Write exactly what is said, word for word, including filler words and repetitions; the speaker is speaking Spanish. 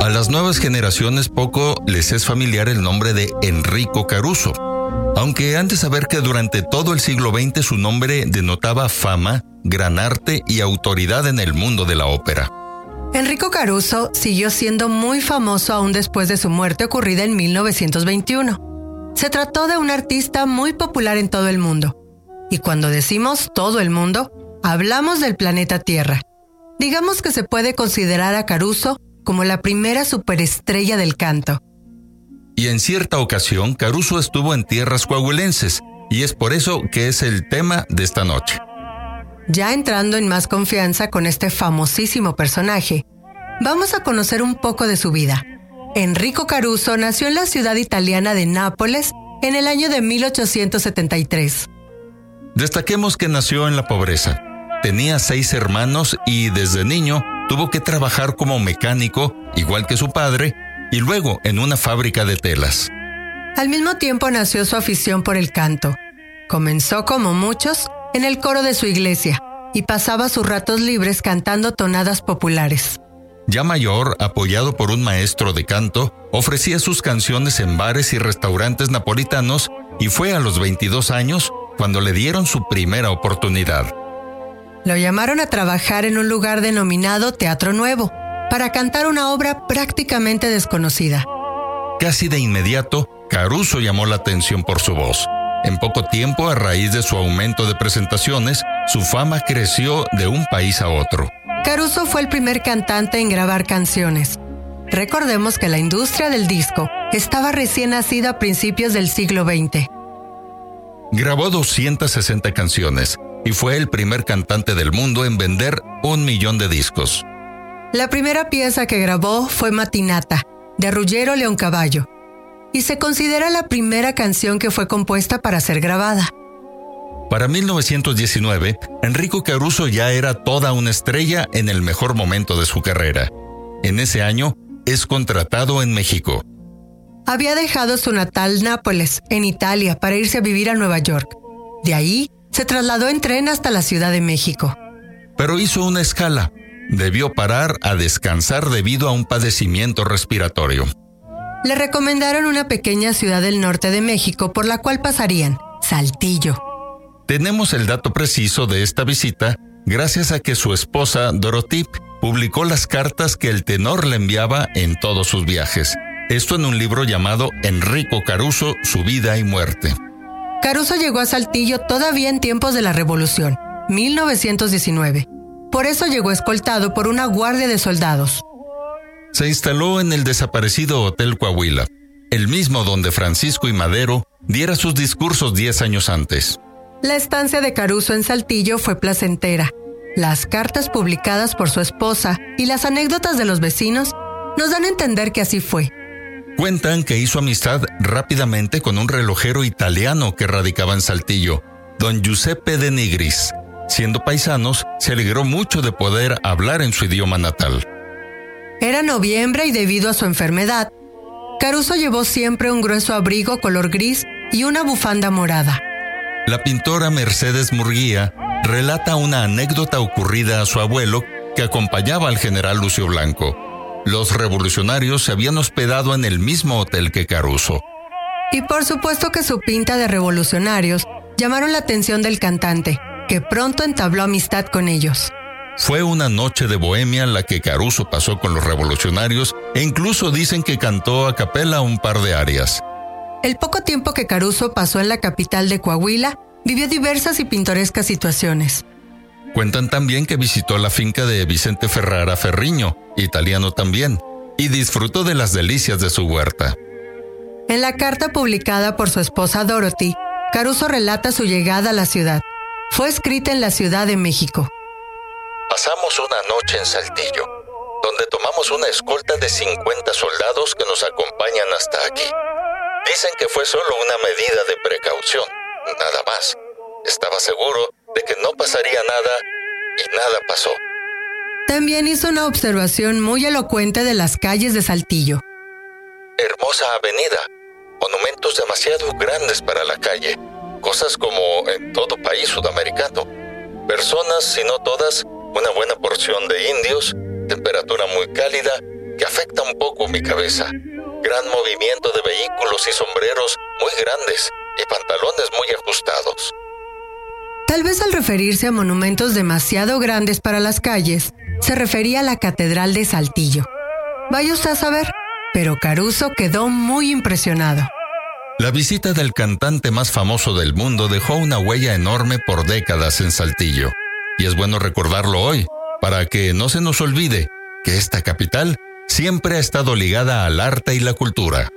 A las nuevas generaciones poco les es familiar el nombre de Enrico Caruso, aunque han de saber que durante todo el siglo veinte su nombre denotaba fama, gran arte y autoridad en el mundo de la ópera. Enrico Caruso siguió siendo muy famoso aún después de su muerte ocurrida en mil novecientos veintiuno. Se trató de un artista muy popular en todo el mundo. Y cuando decimos todo el mundo, hablamos del planeta Tierra. Digamos que se puede considerar a Caruso como la primera superestrella del canto. Y en cierta ocasión, Caruso estuvo en tierras coahuilenses, y es por eso que es el tema de esta noche. Ya entrando en más confianza con este famosísimo personaje, vamos a conocer un poco de su vida. Enrico Caruso nació en la ciudad italiana de Nápoles en el año de mil ochocientos setenta y tres. Destaquemos que nació en la pobreza. Tenía seis hermanos y desde niño tuvo que trabajar como mecánico, igual que su padre, y luego en una fábrica de telas. Al mismo tiempo nació su afición por el canto. Comenzó, como muchos, en el coro de su iglesia y pasaba sus ratos libres cantando tonadas populares. Ya mayor, apoyado por un maestro de canto, ofrecía sus canciones en bares y restaurantes napolitanos y fue a los veintidós años cuando le dieron su primera oportunidad. Lo llamaron a trabajar en un lugar denominado Teatro Nuevo para cantar una obra prácticamente desconocida. Casi de inmediato, Caruso llamó la atención por su voz. En poco tiempo, a raíz de su aumento de presentaciones, su fama creció de un país a otro. Caruso fue el primer cantante en grabar canciones. Recordemos que la industria del disco estaba recién nacida a principios del siglo veinte. Grabó doscientas sesenta canciones y fue el primer cantante del mundo en vender un millón de discos. La primera pieza que grabó fue Matinata, de Ruggero Leoncavallo, y se considera la primera canción que fue compuesta para ser grabada. Para mil novecientos diecinueve, Enrico Caruso ya era toda una estrella en el mejor momento de su carrera. En ese año, es contratado en México. Había dejado su natal Nápoles, en Italia, para irse a vivir a Nueva York. De ahí, se trasladó en tren hasta la Ciudad de México. Pero hizo una escala. Debió parar a descansar debido a un padecimiento respiratorio. Le recomendaron una pequeña ciudad del norte de México por la cual pasarían, Saltillo. Tenemos el dato preciso de esta visita gracias a que su esposa, Dorothy, publicó las cartas que el tenor le enviaba en todos sus viajes. Esto en un libro llamado Enrico Caruso, su vida y muerte. Caruso llegó a Saltillo todavía en tiempos de la Revolución, mil novecientos diecinueve. Por eso llegó escoltado por una guardia de soldados. Se instaló en el desaparecido Hotel Coahuila, el mismo donde Francisco I. Madero diera sus discursos diez años antes. La estancia de Caruso en Saltillo fue placentera. Las cartas publicadas por su esposa y las anécdotas de los vecinos nos dan a entender que así fue. Cuentan que hizo amistad rápidamente con un relojero italiano que radicaba en Saltillo, don Giuseppe de Nigris. Siendo paisanos, se alegró mucho de poder hablar en su idioma natal. Era noviembre y debido a su enfermedad, Caruso llevó siempre un grueso abrigo color gris y una bufanda morada. La pintora Mercedes Murguía relata una anécdota ocurrida a su abuelo que acompañaba al general Lucio Blanco. Los revolucionarios se habían hospedado en el mismo hotel que Caruso. Y por supuesto que su pinta de revolucionarios llamaron la atención del cantante, que pronto entabló amistad con ellos. Fue una noche de bohemia la que Caruso pasó con los revolucionarios e incluso dicen que cantó a capela un par de arias. El poco tiempo que Caruso pasó en la capital de Coahuila, vivió diversas y pintorescas situaciones. Cuentan también que visitó la finca de Vicente Ferrara Ferriño, italiano también, y disfrutó de las delicias de su huerta. En la carta publicada por su esposa Dorothy, Caruso relata su llegada a la ciudad. Fue escrita en la Ciudad de México. Pasamos una noche en Saltillo, donde tomamos una escolta de cincuenta soldados que nos acompañan hasta aquí. Dicen que fue solo una medida de precaución, nada más. Estaba seguro de que no pasaría nada y nada pasó. También hizo una observación muy elocuente de las calles de Saltillo. Hermosa avenida, monumentos demasiado grandes para la calle, cosas como en todo país sudamericano. Personas, si no todas, una buena porción de indios, temperatura muy cálida, que afecta un poco mi cabeza. Gran movimiento de vehículos y sombreros muy grandes y pantalones muy ajustados. Tal vez al referirse a monumentos demasiado grandes para las calles, se refería a la Catedral de Saltillo. Vaya usted a saber, pero Caruso quedó muy impresionado. La visita del cantante más famoso del mundo dejó una huella enorme por décadas en Saltillo. Y es bueno recordarlo hoy, para que no se nos olvide que esta capital siempre ha estado ligada al arte y la cultura.